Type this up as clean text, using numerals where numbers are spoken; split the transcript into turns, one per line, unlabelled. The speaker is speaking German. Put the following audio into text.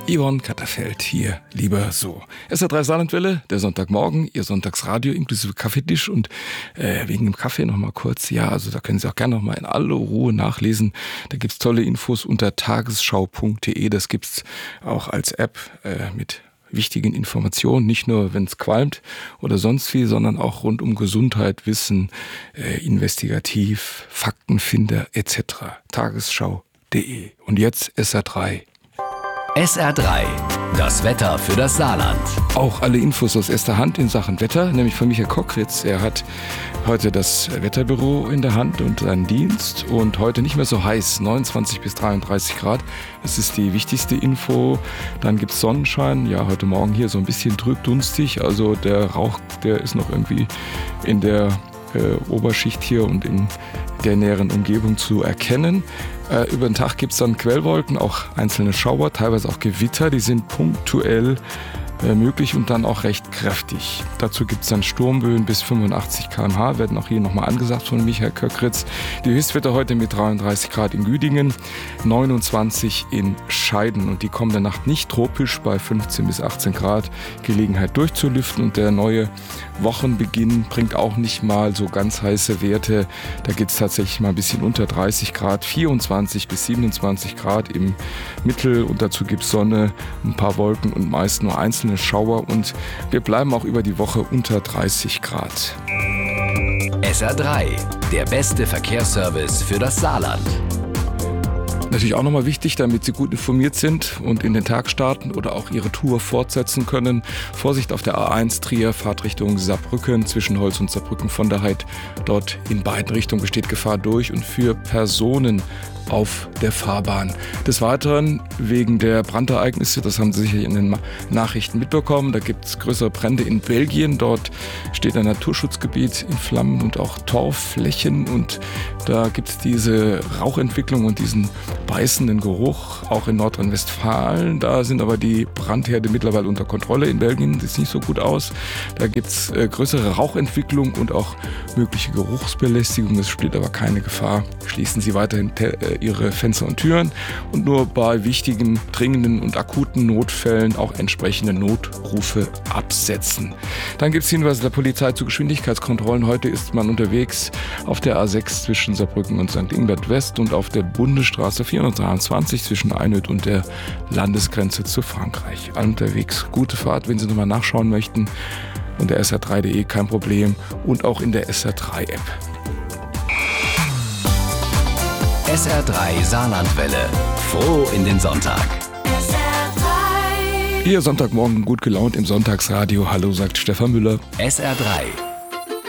Yvonne Katterfeld hier, lieber so. SR3 Saarlandwelle, der Sonntagmorgen, Ihr Sonntagsradio inklusive Kaffeetisch und wegen dem Kaffee nochmal kurz, ja, also da können Sie auch gerne nochmal in aller Ruhe nachlesen. Da gibt's tolle Infos unter tagesschau.de, das gibt's auch als App mit wichtigen Informationen, nicht nur wenn es qualmt oder sonst viel, sondern auch rund um Gesundheit, Wissen, investigativ, Faktenfinder etc. Tagesschau.de. Und jetzt SR3.
SR3, das Wetter für das Saarland.
Auch alle Infos aus erster Hand in Sachen Wetter, nämlich von Michael Kockritz. Er hat heute das Wetterbüro in der Hand und seinen Dienst. Und heute nicht mehr so heiß, 29 bis 33 Grad. Das ist die wichtigste Info. Dann gibt es Sonnenschein. Ja, heute Morgen hier so ein bisschen trübdunstig. Also der Rauch, der ist noch irgendwie in der Oberschicht hier und in der näheren Umgebung zu erkennen. Über den Tag gibt es dann Quellwolken, auch einzelne Schauer, teilweise auch Gewitter, die sind punktuell möglich und dann auch recht kräftig. Dazu gibt es dann Sturmböen bis 85 km/h, werden auch hier nochmal angesagt von Michael Kockritz. Die Höchstwerte heute mit 33 Grad in Güdingen, 29 in Scheiden und die kommende Nacht nicht tropisch bei 15 bis 18 Grad. Gelegenheit durchzulüften und der neue Wochenbeginn bringt auch nicht mal so ganz heiße Werte. Da geht es tatsächlich mal ein bisschen unter 30 Grad, 24 bis 27 Grad im Mittel und dazu gibt es Sonne, ein paar Wolken und meist nur einzelne Schauer und wir bleiben auch über die Woche unter 30 Grad.
SR3, der beste Verkehrsservice für das Saarland.
Natürlich auch nochmal wichtig, damit Sie gut informiert sind und in den Tag starten oder auch Ihre Tour fortsetzen können. Vorsicht auf der A1 Trier, Fahrtrichtung Saarbrücken, zwischen Holz und Saarbrücken von der Heid. Dort in beiden Richtungen besteht Gefahr durch und für Personen auf der Fahrbahn. Des Weiteren wegen der Brandereignisse, das haben Sie sicher in den Nachrichten mitbekommen, da gibt es größere Brände in Belgien. Dort steht ein Naturschutzgebiet in Flammen und auch Torfflächen und da gibt es diese Rauchentwicklung und diesen beißenden Geruch, auch in Nordrhein-Westfalen. Da sind aber die Brandherde mittlerweile unter Kontrolle. In Belgien sieht es nicht so gut aus. Da gibt es größere Rauchentwicklung und auch mögliche Geruchsbelästigung. Es spielt aber keine Gefahr. Schließen Sie weiterhin Ihre Fenster und Türen und nur bei wichtigen, dringenden und akuten Notfällen auch entsprechende Notrufe absetzen. Dann gibt es Hinweise der Polizei zu Geschwindigkeitskontrollen. Heute ist man unterwegs auf der A6 zwischen Saarbrücken und St. Ingbert West und auf der Bundesstraße 423 zwischen Einöd und der Landesgrenze zu Frankreich. Unterwegs gute Fahrt, wenn Sie nochmal nachschauen möchten. Unter sr3.de kein Problem und auch in der SR3-App.
SR3 Saarlandwelle. Froh in den Sonntag.
Ihr Sonntagmorgen gut gelaunt im Sonntagsradio. Hallo, sagt Stefan Müller.
SR3